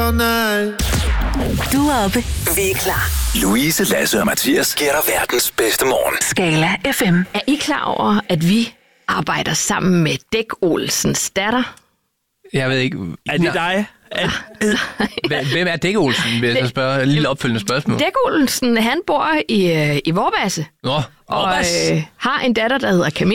all night. Du er oppe. Vi er klar. Louise, Lasse og Mathias giver dig verdens bedste morgen. Skala FM. Er I klar over, at vi arbejder sammen med Dæk Olsens datter? Jeg ved ikke. Er det dig? Hvem er Dæk Olsen, vil jeg så spørge? Et lille opfølgende spørgsmål. Dæk Olsen, han bor i Vorbasse. Nå, Og har en datter, der hedder Camilla.